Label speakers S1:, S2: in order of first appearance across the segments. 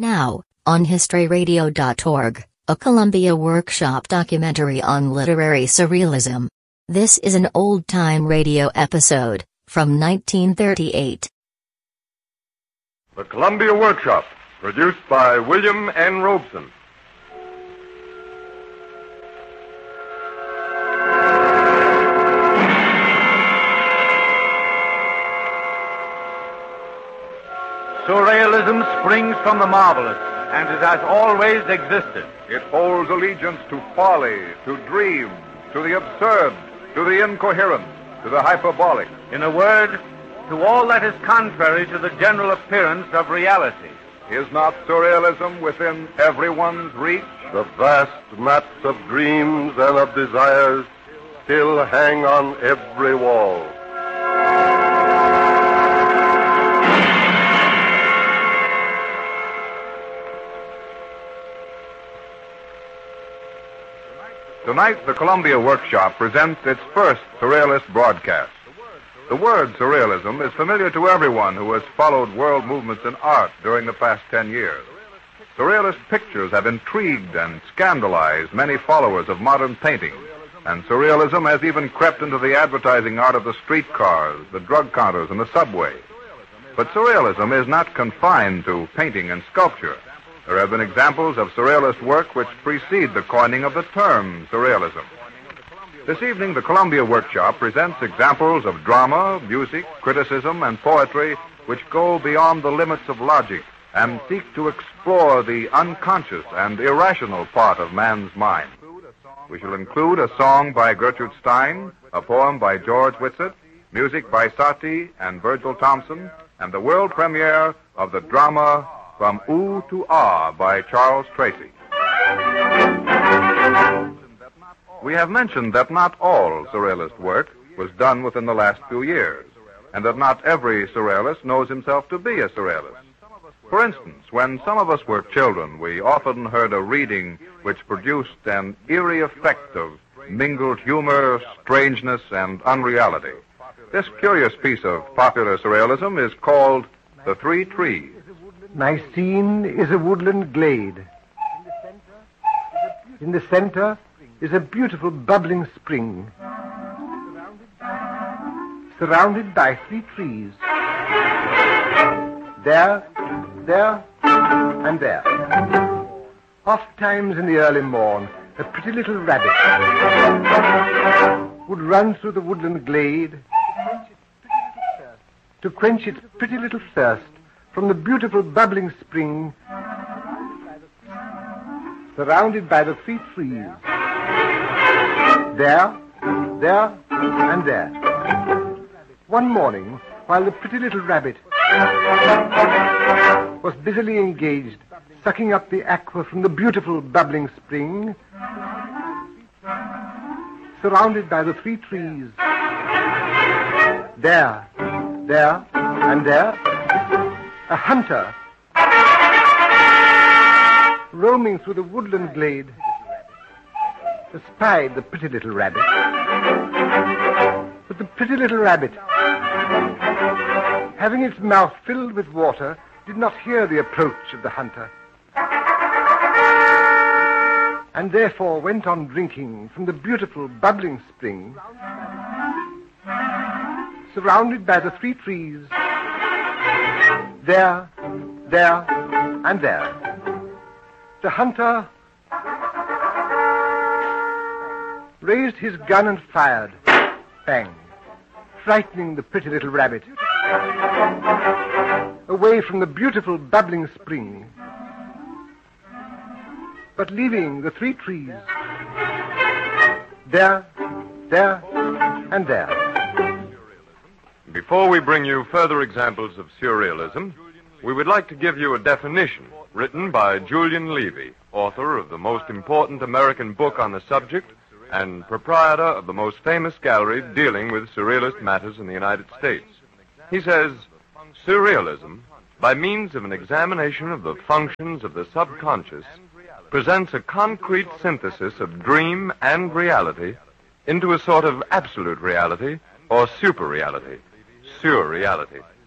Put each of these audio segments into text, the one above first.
S1: Now, on historyradio.org, a Columbia Workshop documentary on literary surrealism. This is an old-time radio episode from 1938.
S2: The Columbia Workshop, produced by William N. Robeson.
S3: Surrealism springs from the marvelous, and it has always existed.
S2: It holds allegiance to folly, to dream, to the absurd, to the incoherent, to the hyperbolic.
S3: In a word, to all that is contrary to the general appearance of reality.
S2: Is not surrealism within everyone's reach?
S4: The vast maps of dreams and of desires still hang on every wall.
S2: Tonight, the Columbia Workshop presents its first Surrealist broadcast. The word surrealism is familiar to everyone who has followed world movements in art during the past 10 years. Surrealist pictures have intrigued and scandalized many followers of modern painting, and surrealism has even crept into the advertising art of the streetcars, the drug counters, and the subway. But surrealism is not confined to painting and sculpture. There have been examples of surrealist work which precede the coining of the term surrealism. This evening, the Columbia Workshop presents examples of drama, music, criticism, and poetry which go beyond the limits of logic and seek to explore the unconscious and irrational part of man's mind. We shall include a song by Gertrude Stein, a poem by George Whitsitt, music by Satie and Virgil Thompson, and the world premiere of the drama From Ooh to Ah by Charles Tracy. We have mentioned that not all surrealist work was done within the last few years, and that not every surrealist knows himself to be a surrealist. For instance, when some of us were children, we often heard a reading which produced an eerie effect of mingled humor, strangeness, and unreality. This curious piece of popular surrealism is called The Three Trees.
S5: My scene is a woodland glade. In the center is a beautiful bubbling spring, surrounded by 3 trees. There, and there. Ofttimes in the early morn, a pretty little rabbit would run through the woodland glade to quench its pretty little thirst from the beautiful bubbling spring, surrounded by the 3 trees. There, and there. One morning, while the pretty little rabbit was busily engaged sucking up the aqua from the beautiful bubbling spring, surrounded by the 3 trees, there, and there, a hunter, roaming through the woodland glade, espied the pretty little rabbit. But the pretty little rabbit, having its mouth filled with water, did not hear the approach of the hunter, and therefore went on drinking from the beautiful bubbling spring, surrounded by the 3 trees, there, and there. The hunter raised his gun and fired. Bang, frightening the pretty little rabbit away from the beautiful bubbling spring, but leaving the 3 trees, there, and there.
S2: Before we bring you further examples of surrealism, we would like to give you a definition written by Julian Levy, author of the most important American book on the subject and proprietor of the most famous gallery dealing with surrealist matters in the United States. He says, surrealism, by means of an examination of the functions of the subconscious, presents a concrete synthesis of dream and reality into a sort of absolute reality or super-reality, surreality.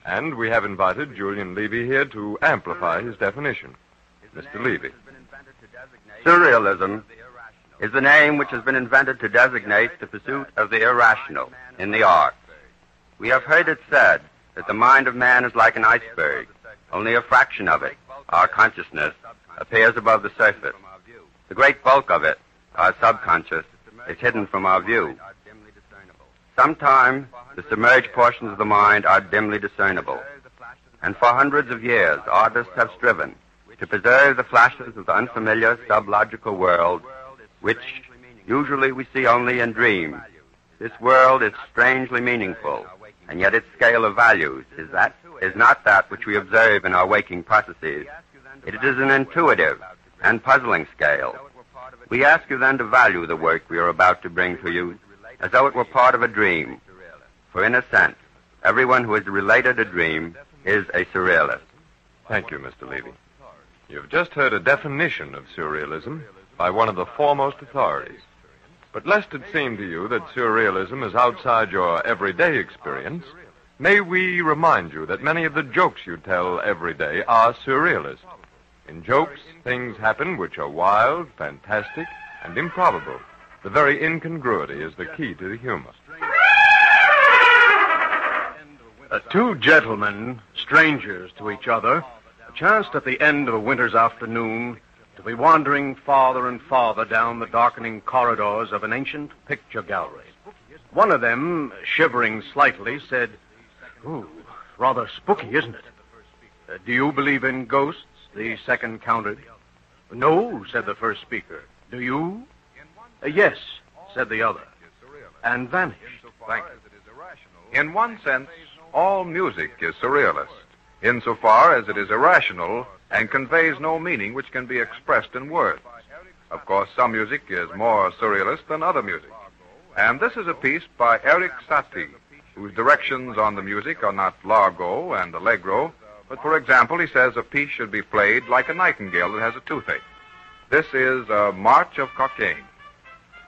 S6: And we have invited Julian Levy here to amplify his definition. Mr. Levy.
S7: Surrealism is the name which has been invented to designate the pursuit of the irrational in the arts. We have heard it said that the mind of man is like an iceberg. Only a fraction of it, our consciousness, appears above the surface. The great bulk of it, our subconscious, is hidden from our view. Sometimes the submerged portions of the mind are dimly discernible. And for hundreds of years, artists have striven to preserve the flashes of the unfamiliar sublogical world, which usually we see only in dreams. This world is strangely meaningful, and yet its scale of values is not that which we observe in our waking processes. It is an intuitive and puzzling scale. We ask you then to value the work we are about to bring to you as though it were part of a dream. For in a sense, everyone who has related a dream is a surrealist.
S6: Thank you, Mr. Levy. You've just heard a definition of surrealism by one of the foremost authorities. But lest it seem to you that surrealism is outside your everyday experience, may we remind you that many of the jokes you tell every day are surrealist. In jokes, things happen which are wild, fantastic, and improbable. The very incongruity is the key to the humor.
S8: Two gentlemen, strangers to each other, chanced at the end of a winter's afternoon to be wandering farther and farther down the darkening corridors of an ancient picture gallery. One of them, shivering slightly, said, "Ooh, rather spooky, isn't it?" "Do you believe in ghosts?" the second countered. "No," said the first speaker. "Do you?" "Yes," said the other, and vanished.
S2: Thank you. In one sense, all music is surrealist, insofar as it is irrational and conveys no meaning which can be expressed in words. Of course, some music is more surrealist than other music. And this is a piece by Erik Satie, whose directions on the music are not largo and allegro, but, for example, he says a piece should be played like a nightingale that has a toothache. This is a March of Cockaigne.